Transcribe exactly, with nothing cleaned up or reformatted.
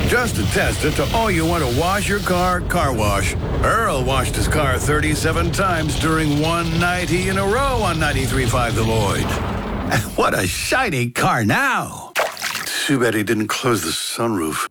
Just to test it, to all you want to wash your car, car wash. Earl washed his car thirty-seven times during one ninety in a row on ninety-three point five The Lloyd. And what a shiny car now. Too bad he didn't close the sunroof.